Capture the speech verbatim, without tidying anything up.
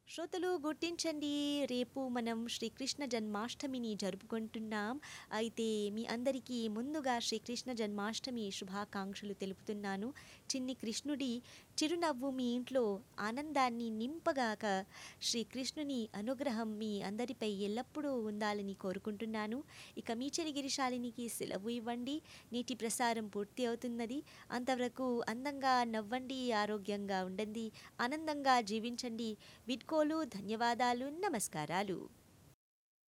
శ్రోతలు గుర్తించండి, రేపు మనం శ్రీకృష్ణ జన్మాష్టమిని జరుపుకుంటున్నాం. అయితే మీ అందరికీ ముందుగా శ్రీకృష్ణ జన్మాష్టమి శుభాకాంక్షలు తెలుపుతున్నాను. చిన్ని కృష్ణుడి చిరునవ్వు మీ ఇంట్లో ఆనందాన్ని నింపగాక, శ్రీకృష్ణుని అనుగ్రహం మీ అందరిపై ఎల్లప్పుడూ ఉండాలని కోరుకుంటున్నాను. ఇక మీ చెరిగిరిశాలినికి సెలవు ఇవ్వండి. నేటి ప్రసారం పూర్తి అవుతున్నది. అంతవరకు అందంగా నవ్వండి, ఆరోగ్యంగా ఉండండి, ఆనందంగా జీవించండి. విడ్కోలు ధన్యవాదాలు, నమస్కారాలు.